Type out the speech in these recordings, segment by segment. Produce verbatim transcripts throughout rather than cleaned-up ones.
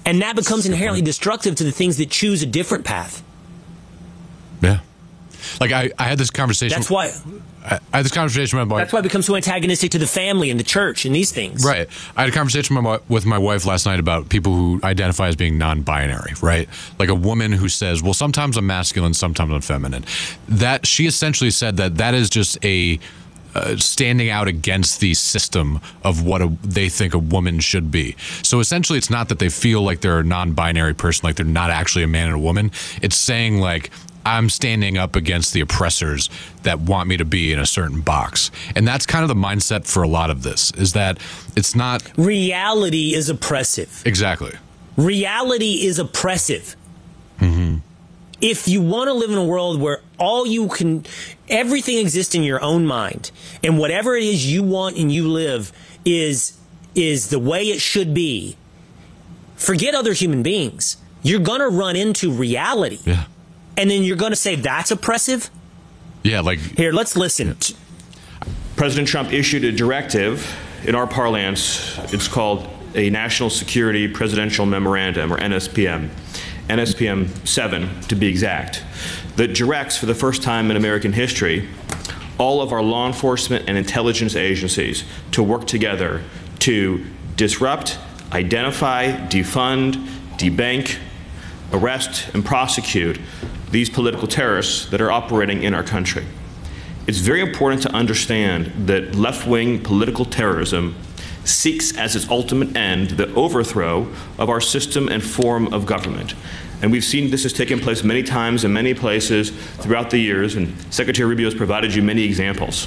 And that becomes inherently destructive to the things that choose a different path. Yeah. Like, I, I had this conversation. That's why. I, I had this conversation with my That's why it becomes so antagonistic to the family and the church and these things. Right. I had a conversation with my, with my wife last night about people who identify as being non-binary, right? Like a woman who says, well, sometimes I'm masculine, sometimes I'm feminine. That she essentially said that that is just a uh, standing out against the system of what a, they think a woman should be. So essentially, it's not that they feel like they're a non-binary person, like they're not actually a man and a woman. It's saying like, I'm standing up against the oppressors that want me to be in a certain box. And that's kind of the mindset for a lot of this, is that it's not... Reality is oppressive. Exactly. Reality is oppressive. Mm-hmm. If you want to live in a world where all you can... Everything exists in your own mind, and whatever it is you want and you live is, is the way it should be, forget other human beings. You're going to run into reality. Yeah. And then you're going to say that's oppressive? Yeah, like... Here, let's listen. President Trump issued a directive in our parlance. It's called a National Security Presidential Memorandum, or N S P M, N S P M seven to be exact, that directs for the first time in American history all of our law enforcement and intelligence agencies to work together to disrupt, identify, defund, debank, arrest, and prosecute these political terrorists that are operating in our country. It's very important to understand that left-wing political terrorism seeks as its ultimate end the overthrow of our system and form of government. And we've seen this has taken place many times in many places throughout the years, and Secretary Rubio has provided you many examples.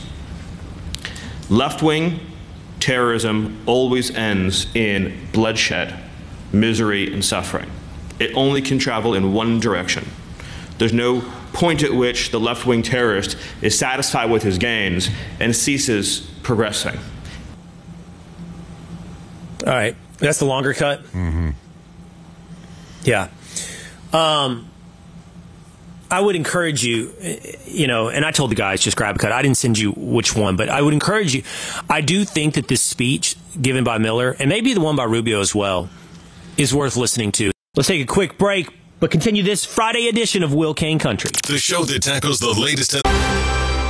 Left-wing terrorism always ends in bloodshed, misery, and suffering. It only can travel in one direction. There's no point at which the left-wing terrorist is satisfied with his gains and ceases progressing. All right. That's the longer cut? Mm-hmm. Yeah. Um, I would encourage you, you know, and I told the guys just grab a cut. I didn't send you which one, but I would encourage you. I do think that this speech given by Miller, and maybe the one by Rubio as well, is worth listening to. Let's take a quick break, but continue this Friday edition of Will Cain Country. The show that tackles the latest...